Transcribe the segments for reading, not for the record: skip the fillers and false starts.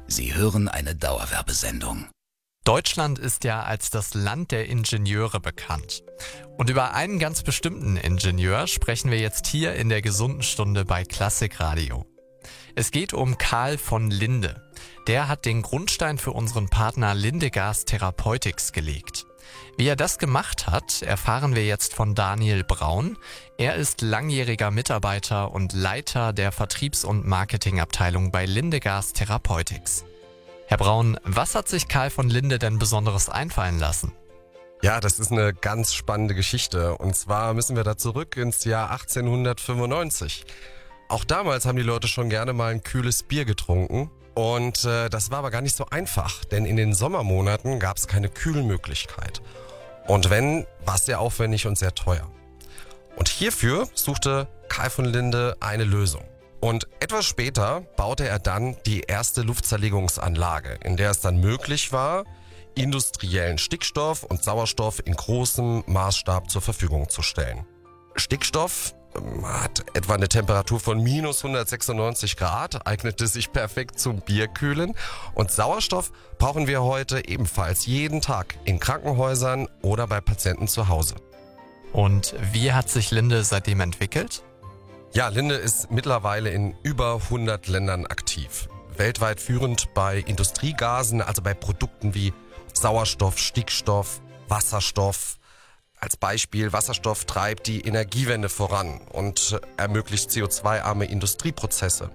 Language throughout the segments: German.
Sie hören eine Dauerwerbesendung. Deutschland ist ja als das Land der Ingenieure bekannt. Und über einen ganz bestimmten Ingenieur sprechen wir jetzt hier in der gesunden Stunde bei Klassikradio. Es geht um Karl von Linde. Der hat den Grundstein für unseren Partner Linde Gas Therapeutics gelegt. Wie er das gemacht hat, erfahren wir jetzt von Daniel Braun. Er ist langjähriger Mitarbeiter und Leiter der Vertriebs- und Marketingabteilung bei Linde Gas Therapeutics. Herr Braun, was hat sich Karl von Linde denn Besonderes einfallen lassen? Ja, das ist eine ganz spannende Geschichte. Und zwar müssen wir da zurück ins Jahr 1895. Auch damals haben die Leute schon gerne mal ein kühles Bier getrunken. Und das war aber gar nicht so einfach, denn in den Sommermonaten gab es keine Kühlmöglichkeit. Und wenn, war es sehr aufwendig und sehr teuer. Und hierfür suchte Karl von Linde eine Lösung. Und etwas später baute er dann die erste Luftzerlegungsanlage, in der es dann möglich war, industriellen Stickstoff und Sauerstoff in großem Maßstab zur Verfügung zu stellen. Stickstoff hat etwa eine Temperatur von minus 196 Grad, eignete sich perfekt zum Bierkühlen. Und Sauerstoff brauchen wir heute ebenfalls jeden Tag in Krankenhäusern oder bei Patienten zu Hause. Und wie hat sich Linde seitdem entwickelt? Ja, Linde ist mittlerweile in über 100 Ländern aktiv. Weltweit führend bei Industriegasen, also bei Produkten wie Sauerstoff, Stickstoff, Wasserstoff. Als Beispiel, Wasserstoff treibt die Energiewende voran und ermöglicht CO2-arme Industrieprozesse.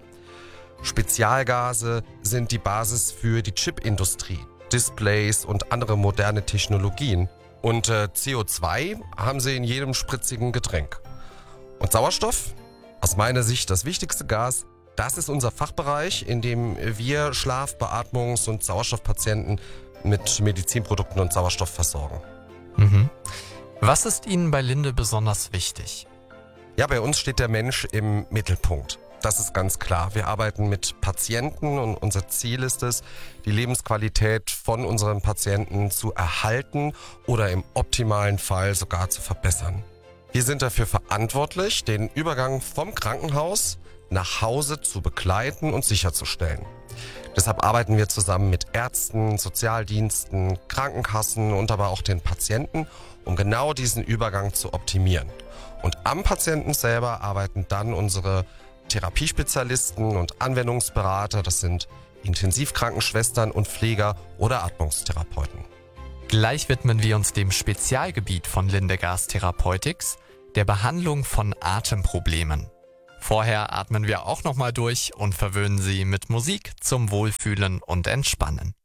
Spezialgase sind die Basis für die Chipindustrie, Displays und andere moderne Technologien. Und CO2 haben sie in jedem spritzigen Getränk. Und Sauerstoff? Aus meiner Sicht das wichtigste Gas. Das ist unser Fachbereich, in dem wir Schlaf-, Beatmungs- und Sauerstoffpatienten mit Medizinprodukten und Sauerstoff versorgen. Was ist Ihnen bei Linde besonders wichtig? Ja, bei uns steht der Mensch im Mittelpunkt. Das ist ganz klar. Wir arbeiten mit Patienten und unser Ziel ist es, die Lebensqualität von unseren Patienten zu erhalten oder im optimalen Fall sogar zu verbessern. Wir sind dafür verantwortlich, den Übergang vom Krankenhaus nach Hause zu begleiten und sicherzustellen. Deshalb arbeiten wir zusammen mit Ärzten, Sozialdiensten, Krankenkassen und aber auch den Patienten, um genau diesen Übergang zu optimieren. Und am Patienten selber arbeiten dann unsere Therapiespezialisten und Anwendungsberater, das sind Intensivkrankenschwestern und Pfleger oder Atmungstherapeuten. Gleich widmen wir uns dem Spezialgebiet von Linde Gas Therapeutics, der Behandlung von Atemproblemen. Vorher atmen wir auch nochmal durch und verwöhnen Sie mit Musik zum Wohlfühlen und Entspannen.